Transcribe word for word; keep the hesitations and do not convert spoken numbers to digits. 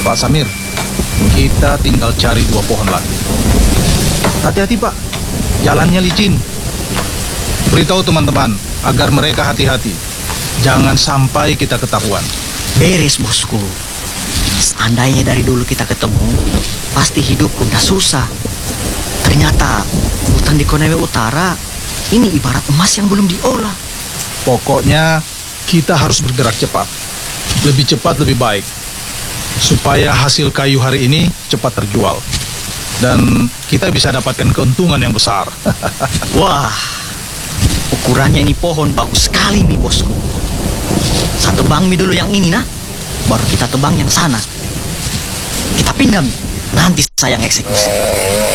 Pak Samir, kita tinggal cari dua pohon lagi. Hati-hati Pak, jalannya licin. Beritahu teman-teman agar mereka hati-hati. Jangan sampai kita ketahuan. Beres bosku. Seandainya dari dulu kita ketemu, pasti hidupku udah susah. Ternyata hutan di Konawe Utara ini ibarat emas yang belum diolah. Pokoknya kita harus bergerak cepat. Lebih cepat lebih baik. Supaya hasil kayu hari ini cepat terjual. Dan kita bisa dapatkan keuntungan yang besar. Wah, ukurannya ini pohon bagus sekali nih bosku. Saya tebang mi dulu yang ini nah, baru kita tebang yang sana. Kita pindah mi, nanti saya yang eksekusi.